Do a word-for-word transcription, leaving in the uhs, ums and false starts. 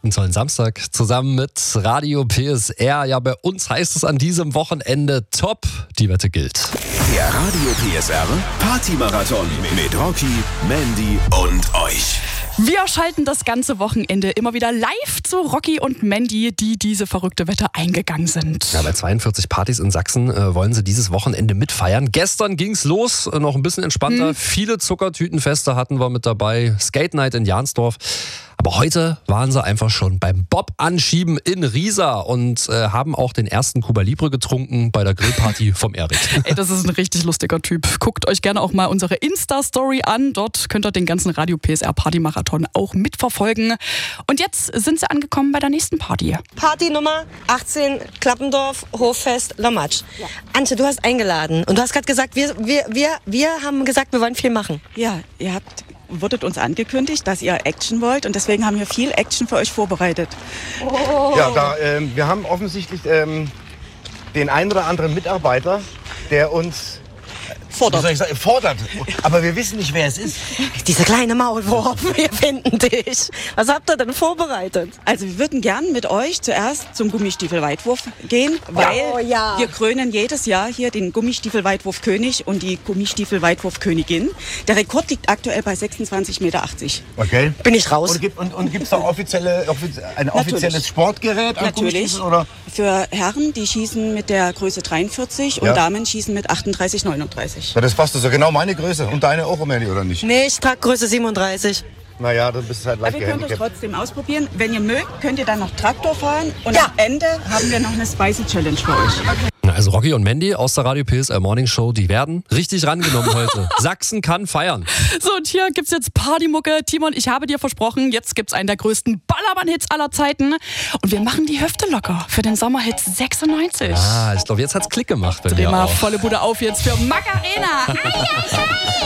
Habt einen tollen Samstag zusammen mit Radio P S R. Ja, bei uns heißt es an diesem Wochenende top, die Wette gilt. Der Radio P S R Party-Marathon mit Rocky, Mandy und euch. Wir schalten das ganze Wochenende immer wieder live zu Rocky und Mandy, die diese verrückte Wette eingegangen sind. Ja, bei zweiundvierzig Partys in Sachsen äh, wollen sie dieses Wochenende mitfeiern. Gestern ging's los, äh, noch ein bisschen entspannter. Hm. Viele Zuckertütenfeste hatten wir mit dabei. Skate Night in Jansdorf. Aber heute waren sie einfach schon beim Bob-Anschieben in Riesa und äh, haben auch den ersten Cuba Libre getrunken bei der Grillparty vom Erik. Ey, das ist ein richtig lustiger Typ. Guckt euch gerne auch mal unsere Insta-Story an. Dort könnt ihr den ganzen Radio P S R Party-Marathon auch mitverfolgen. Und jetzt sind sie angekommen bei der nächsten Party. Party Nummer achtzehn, Klappendorf, Hoffest, Lamatsch. Ja. Antje, du hast eingeladen und du hast gerade gesagt, wir, wir, wir, wir haben gesagt, wir wollen viel machen. Ja, ihr habt... wurdet uns angekündigt, dass ihr Action wollt und deswegen haben wir viel Action für euch vorbereitet. Oh. Ja, da, ähm, wir haben offensichtlich ähm, den einen oder anderen Mitarbeiter, der uns fordert. Wie soll ich sagen, fordert. Aber wir wissen nicht, wer es ist. Dieser kleine Maulwurf, wir finden dich. Was habt ihr denn vorbereitet? Also wir würden gern mit euch zuerst zum Gummistiefel-Weitwurf gehen, weil oh, ja. wir krönen jedes Jahr hier den Gummistiefel-Weitwurf-König und die Gummistiefel-Weitwurf-Königin. Der Rekord liegt aktuell bei sechsundzwanzig Komma achtzig Meter. Okay. Bin ich raus. Und gibt es und, und da offizielle, ein offizielles Natürlich. Sportgerät an Natürlich. Oder? Für Herren, die schießen mit der Größe dreiundvierzig ja. und Damen schießen mit achtunddreißig, neununddreißig. Ja, das passt so genau meine Größe. Und deine auch, Mandy, oder nicht? Nee, ich trage Größe siebenunddreißig. Naja, dann bist du halt leicht gehandicapt. Aber ihr könnt es trotzdem ausprobieren. Wenn ihr mögt, könnt ihr dann noch Traktor fahren. Und ja. am Ende haben wir noch eine Spicy Challenge für euch. Na, also Rocky und Mandy aus der Radio P S R Morning Show, die werden richtig rangenommen heute. Sachsen kann feiern. So, und hier gibt's jetzt Partymucke. Timon, ich habe dir versprochen, jetzt gibt's einen der größten Ballermann-Hits aller Zeiten. Und wir machen die Hüfte locker für den Sommerhit sechsundneunzig. Ah, ich glaube, jetzt hat's Klick gemacht bei Dreh mir mal auch. volle Bude auf jetzt für Macarena. Ei, ei, ei.